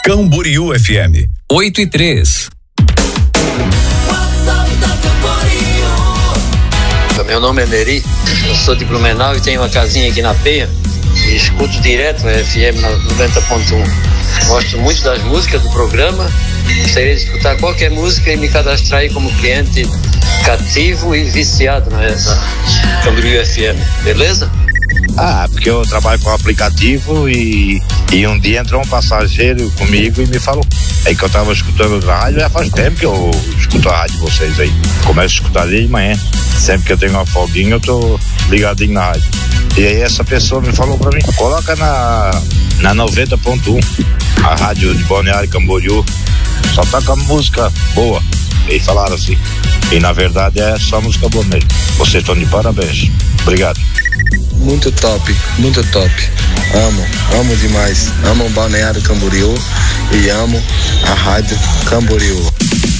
Camboriú FM. 8:03. Meu nome é Neri, eu sou de Blumenau e tenho uma casinha aqui na Penha e escuto direto a FM 90.1. Gosto muito das músicas do programa, gostaria de escutar qualquer música e me cadastrar aí como cliente cativo e viciado na Camboriú FM, beleza? Porque eu trabalho com aplicativo e um dia entrou um passageiro comigo e me falou. Aí que eu tava escutando rádio, já faz tempo que eu escuto a rádio de vocês aí. Começo a escutar desde manhã. Sempre que eu tenho uma folguinha, eu tô ligadinho na rádio. E aí essa pessoa me falou pra mim, coloca na 90.1, a rádio de Balneário Camboriú, só toca música boa. E falaram assim. E na verdade é só música boa mesmo. Vocês estão de parabéns. Obrigado. Muito top, muito top. Amo demais. Amo o Balneário Camboriú e amo a Rádio Camboriú.